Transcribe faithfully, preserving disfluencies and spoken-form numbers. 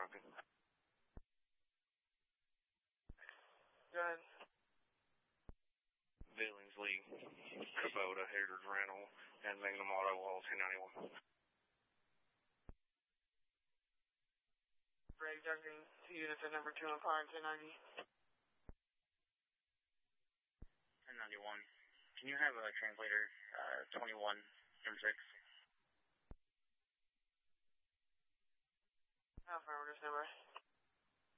copy. Go ahead. Billingsley, Kubota, Heritage Rental, and Magnum Auto, all two ninety-one. Ready, Doctor, to units at number two on Pine, ten ninety. ten ninety-one. Can you have a translator, uh, twenty-one, number six? Affirmative, number.